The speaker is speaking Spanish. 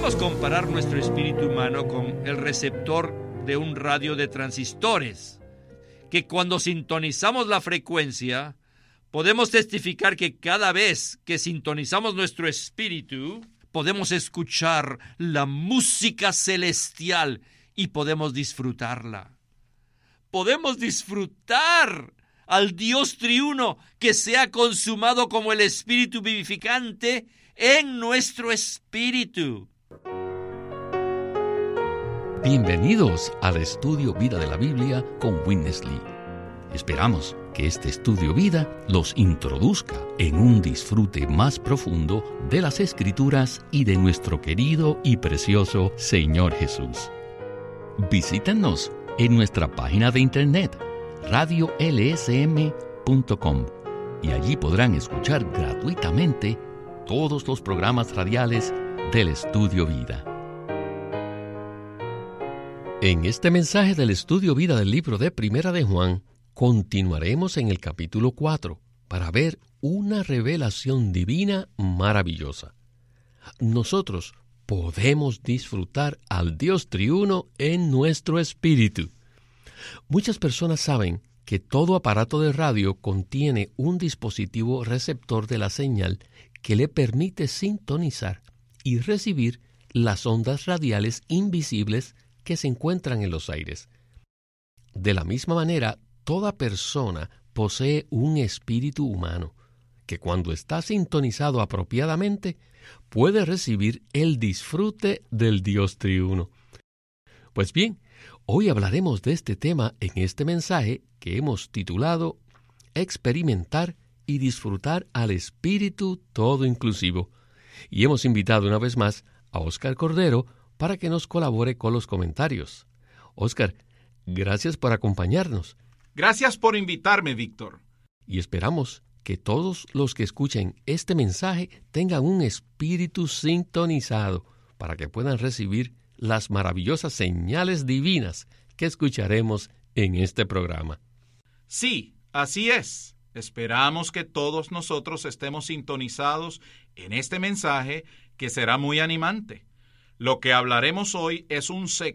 Podemos comparar nuestro espíritu humano con el receptor de un radio de transistores, que cuando sintonizamos la frecuencia, podemos testificar que cada vez que sintonizamos nuestro espíritu, podemos escuchar la música celestial y podemos disfrutarla. Podemos disfrutar al Dios triuno que se ha consumado como el espíritu vivificante en nuestro espíritu. Bienvenidos al Estudio Vida de la Biblia con Witness Lee. Esperamos que este Estudio Vida los introduzca en un disfrute más profundo de las Escrituras y de nuestro querido y precioso Señor Jesús. Visítenos en nuestra página de internet radiolsm.com y allí podrán escuchar gratuitamente todos los programas radiales del Estudio Vida. En este mensaje del Estudio Vida del libro de Primera de Juan, continuaremos en el capítulo 4 para ver una revelación divina maravillosa. Nosotros podemos disfrutar al Dios triuno en nuestro espíritu. Muchas personas saben que todo aparato de radio contiene un dispositivo receptor de la señal que le permite sintonizar y recibir las ondas radiales invisibles que se encuentran en los aires. De la misma manera, toda persona posee un espíritu humano que cuando está sintonizado apropiadamente puede recibir el disfrute del Dios triuno. Pues bien, hoy hablaremos de este tema en este mensaje que hemos titulado Experimentar y disfrutar al Espíritu todo inclusivo. Y hemos invitado una vez más a Óscar Cordero para que nos colabore con los comentarios. Óscar, gracias por acompañarnos. Gracias por invitarme, Víctor. Y esperamos que todos los que escuchen este mensaje tengan un espíritu sintonizado para que puedan recibir las maravillosas señales divinas que escucharemos en este programa. Sí, así es. Esperamos que todos nosotros estemos sintonizados en este mensaje que será muy animante. Lo que hablaremos hoy es un